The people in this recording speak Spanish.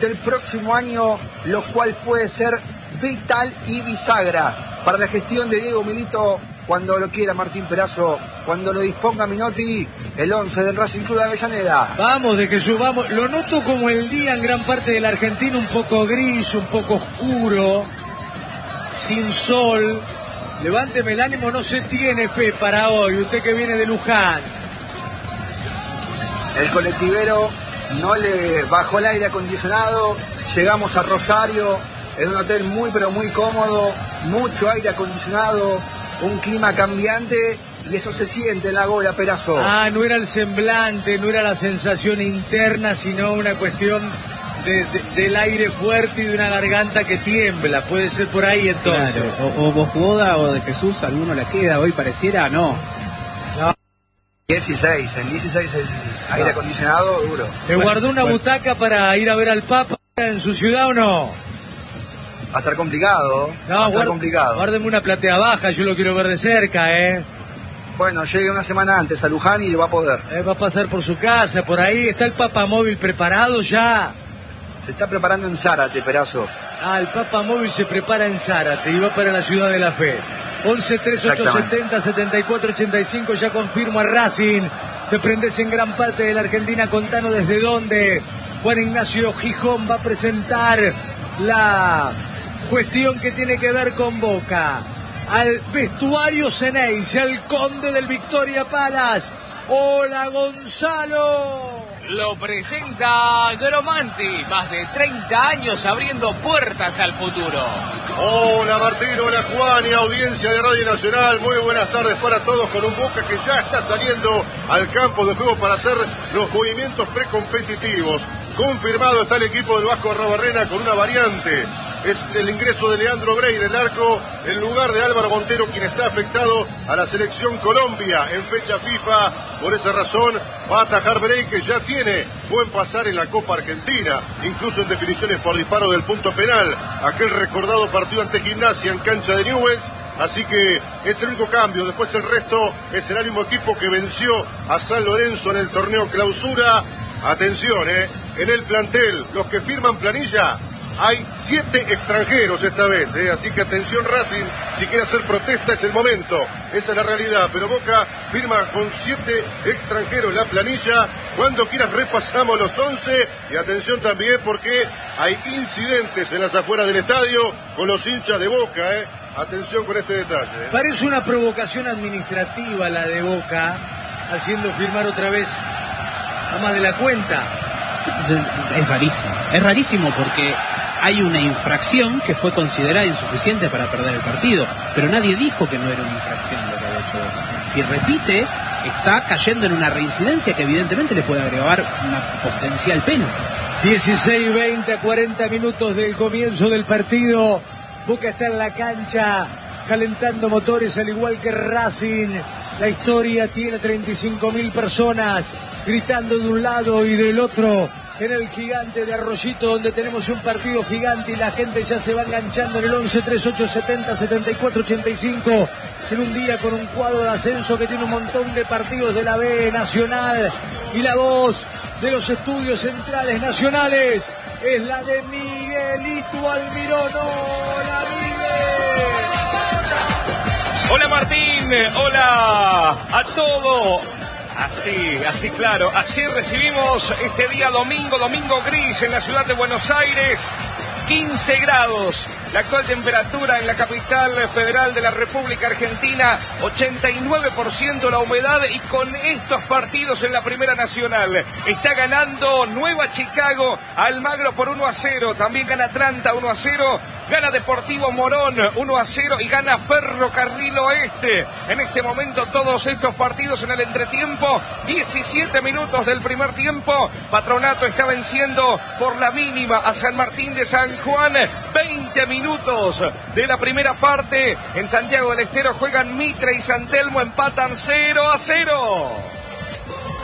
hasta el próximo año, lo cual puede ser vital y bisagra para la gestión de Diego Milito cuando lo quiera Martín Perazzo, cuando lo disponga Minotti, el 11 del Racing Club de Avellaneda. Vamos de Jesús, vamos. Lo noto como el día en gran parte de la Argentina un poco gris, un poco oscuro, sin sol. Levánteme el ánimo, no se tiene fe para hoy, usted que viene de Luján. El colectivero no le bajó el aire acondicionado, llegamos a Rosario, en un hotel muy pero muy cómodo, mucho aire acondicionado, un clima cambiante y eso se siente en la gola, Perazzo. No era el semblante, no era la sensación interna, sino una cuestión del aire fuerte y de una garganta que tiembla. Puede ser por ahí entonces. Claro, o Bosboda o de Jesús, alguno la queda, hoy pareciera, no. 16, en 16 el aire acondicionado duro. ¿Le guardó una butaca para ir a ver al Papa en su ciudad o no? Va a estar complicado. No, complicado. Guárdeme una platea baja, yo lo quiero ver de cerca, Bueno, llegue una semana antes a Luján y lo va a poder. Va a pasar por su casa, por ahí. ¿Está el Papa Móvil preparado ya? Se está preparando en Zárate, Perazzo. El Papa Móvil se prepara en Zárate y va para la Ciudad de la Fe. 11-3870-7485, ya confirmo a Racing. Te prendés en gran parte de la Argentina, contanos desde dónde. Juan Ignacio Gijón va a presentar la cuestión que tiene que ver con Boca. Al vestuario Ceneice, al conde del Victoria Palace. Hola, Gonzalo. Lo presenta Gromanti, más de 30 años abriendo puertas al futuro. Hola Martín, hola Juan y audiencia de Radio Nacional, muy buenas tardes para todos con un Boca que ya está saliendo al campo de juego para hacer los movimientos precompetitivos. Confirmado está el equipo del Vasco Arrobarrena con una variante. Es el ingreso de Leandro Brey en el arco en lugar de Álvaro Montero, quien está afectado a la selección Colombia en fecha FIFA. Por esa razón va a atajar Brey, que ya tiene buen pasar en la Copa Argentina, incluso en definiciones por disparo del punto penal, aquel recordado partido ante Gimnasia en cancha de Newell's. Así que es el único cambio. Después el resto es el mismo equipo que venció a San Lorenzo en el torneo Clausura. Atención, en el plantel, los que firman planilla, hay 7 extranjeros esta vez, así que atención Racing, si quiere hacer protesta es el momento, esa es la realidad, pero Boca firma con 7 extranjeros la planilla. Cuando quieras repasamos los 11 y atención también porque hay incidentes en las afueras del estadio con los hinchas de Boca, atención con este detalle. Parece una provocación administrativa la de Boca, haciendo firmar otra vez a más de la cuenta. Es rarísimo porque hay una infracción que fue considerada insuficiente para perder el partido, pero nadie dijo que no era una infracción lo que había hecho Boca. Si repite, está cayendo en una reincidencia que evidentemente le puede agregar una potencial pena. 16-20 a 40 minutos del comienzo del partido. Boca está en la cancha calentando motores al igual que Racing. La historia tiene 35.000 personas gritando de un lado y del otro en el Gigante de Arroyito, donde tenemos un partido gigante y la gente ya se va enganchando en el 11-3870-7485, en un día con un cuadro de ascenso que tiene un montón de partidos de la B Nacional, y la voz de los estudios centrales nacionales es la de Miguelito Almirón. ¡Hola, Miguel! Hola Martín, hola a todo. Así claro, así recibimos este día domingo gris en la ciudad de Buenos Aires, 15 grados, la actual temperatura en la capital federal de la República Argentina, 89% la humedad y con estos partidos en la Primera Nacional. Está ganando Nueva Chicago a Almagro por 1-0, también gana Atlanta 1-0, gana Deportivo Morón 1-0 y gana Ferrocarril Oeste. En este momento todos estos partidos en el entretiempo, 17 minutos del primer tiempo, Patronato está venciendo por la mínima a San Martín de San Juan, 20 minutos de la primera parte. En Santiago del Estero juegan Mitre y San Telmo, empatan 0-0.